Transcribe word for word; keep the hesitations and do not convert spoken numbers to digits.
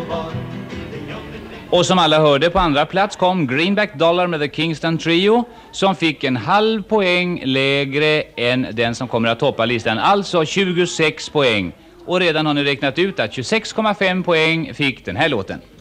Och som alla hörde, på andra plats kom Greenback Dollar med The Kingston Trio, som fick en halv poäng lägre än den som kommer att toppa listan, alltså tjugosex poäng. Och redan har ni räknat ut att tjugosex komma fem poäng fick den här låten.